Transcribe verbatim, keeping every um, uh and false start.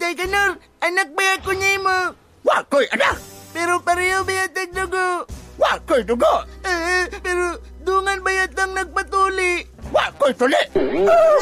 Kay Kanor, anak ba ako niya mo? Wakoy anak! Pero pareho ba yatag dugo? Wakoy dugo! Eh, pero dungan ba yatang nagpatuli? Wakoy tuli!